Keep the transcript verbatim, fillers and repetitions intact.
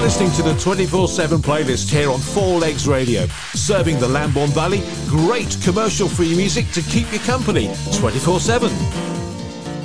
listening to the twenty-four seven playlist here on Four Legs Radio, serving the Lambourne Valley. Great commercial-free music to keep you company twenty-four seven.